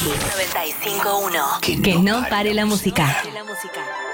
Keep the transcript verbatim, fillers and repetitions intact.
noventa y cinco punto uno. Que no, Que no pare pare la la música. música.